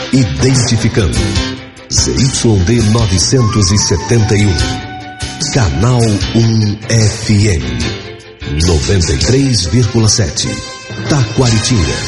Identificando ZYD 971, Canal 1 FM 93,7, Taquaritinga.